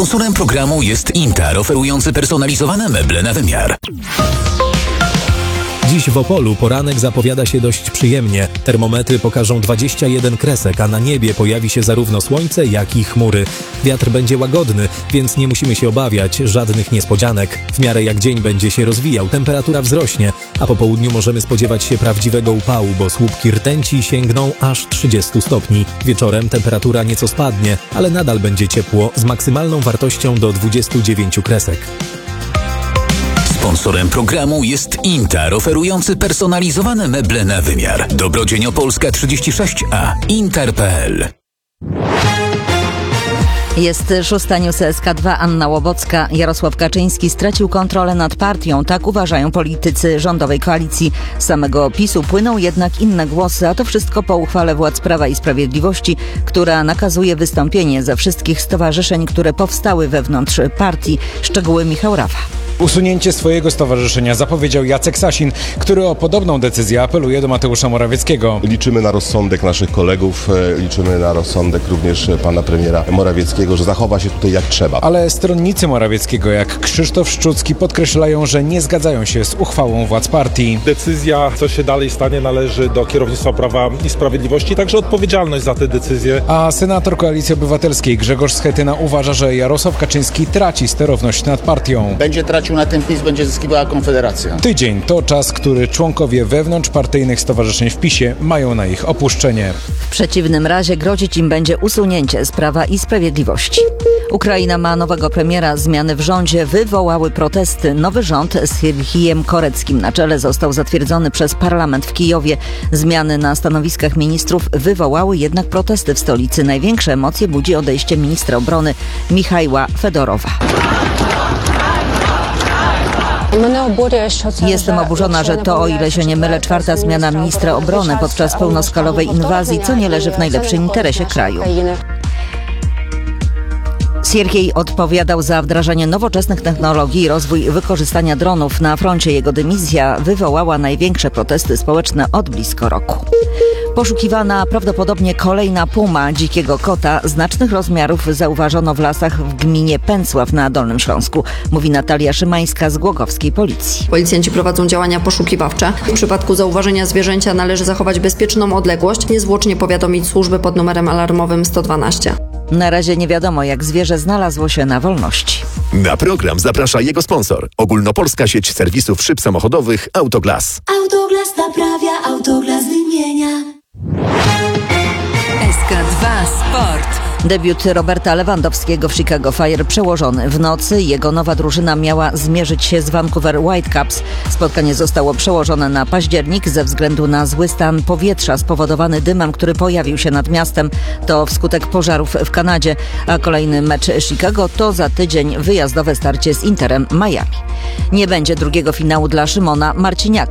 Sponsorem programu jest Intar, oferujący personalizowane meble na wymiar. Dziś w Opolu poranek zapowiada się dość przyjemnie. Termometry pokażą 21 kresek, a na niebie pojawi się zarówno słońce, jak i chmury. Wiatr będzie łagodny, więc nie musimy się obawiać żadnych niespodzianek. W miarę jak dzień będzie się rozwijał, temperatura wzrośnie, a po południu możemy spodziewać się prawdziwego upału, bo słupki rtęci sięgną aż 30 stopni. Wieczorem temperatura nieco spadnie, ale nadal będzie ciepło, z maksymalną wartością do 29 kresek. Sponsorem programu jest Intar, oferujący personalizowane meble na wymiar. Dobrodzień Opolska 36A. Intar.pl. Jest 6 News SK2, Anna Łobocka. Jarosław Kaczyński stracił kontrolę nad partią, tak uważają politycy rządowej koalicji. Z samego PiS-u płyną jednak inne głosy, a to wszystko po uchwale władz Prawa i Sprawiedliwości, która nakazuje wystąpienie ze wszystkich stowarzyszeń, które powstały wewnątrz partii. Szczegóły Michał Rawa. Usunięcie swojego stowarzyszenia zapowiedział Jacek Sasin, który o podobną decyzję apeluje do Mateusza Morawieckiego. Liczymy na rozsądek naszych kolegów, liczymy na rozsądek również pana premiera Morawieckiego, że zachowa się tutaj jak trzeba. Ale stronnicy Morawieckiego, jak Krzysztof Szczucki, podkreślają, że nie zgadzają się z uchwałą władz partii. Decyzja, co się dalej stanie, należy do kierownictwa Prawa i Sprawiedliwości, także odpowiedzialność za te decyzje. A senator Koalicji Obywatelskiej Grzegorz Schetyna uważa, że Jarosław Kaczyński traci sterowność nad partią. Będzie tracił na tym PiS, będzie zyskiwała Konfederacja. Tydzień to czas, który członkowie wewnątrzpartyjnych stowarzyszeń w PiS-ie mają na ich opuszczenie. W przeciwnym razie grozić im będzie usunięcie z Prawa i Sprawiedliwości. Ukraina ma nowego premiera. Zmiany w rządzie wywołały protesty. Nowy rząd z Sierhijem Koreckim na czele został zatwierdzony przez parlament w Kijowie. Zmiany na stanowiskach ministrów wywołały jednak protesty w stolicy. Największe emocje budzi odejście ministra obrony Michajła Fedorowa. Jestem oburzona, że to, o ile się nie mylę, 4. zmiana ministra obrony podczas pełnoskalowej inwazji, co nie leży w najlepszym interesie kraju. Sierhiej odpowiadał za wdrażanie nowoczesnych technologii i rozwój wykorzystania dronów na froncie. Jego dymisja wywołała największe protesty społeczne od blisko roku. Poszukiwana prawdopodobnie kolejna puma, dzikiego kota znacznych rozmiarów, zauważono w lasach w gminie Pęcław na Dolnym Śląsku, mówi Natalia Szymańska z głogowskiej policji. Policjanci prowadzą działania poszukiwawcze. W przypadku zauważenia zwierzęcia należy zachować bezpieczną odległość, niezwłocznie powiadomić służby pod numerem alarmowym 112. Na razie nie wiadomo, jak zwierzę znalazło się na wolności. Na program zaprasza jego sponsor. Ogólnopolska sieć serwisów szyb samochodowych Autoglas. Autoglas naprawia, Autoglas wymienia. SK2 Sport. Debiut Roberta Lewandowskiego w Chicago Fire przełożony w nocy. Jego nowa drużyna miała zmierzyć się z Vancouver Whitecaps. Spotkanie zostało przełożone na październik ze względu na zły stan powietrza spowodowany dymem, który pojawił się nad miastem. To wskutek pożarów w Kanadzie. A kolejny mecz Chicago to za tydzień wyjazdowe starcie z Interem Miami. Nie będzie drugiego finału dla Szymona Marciniaka.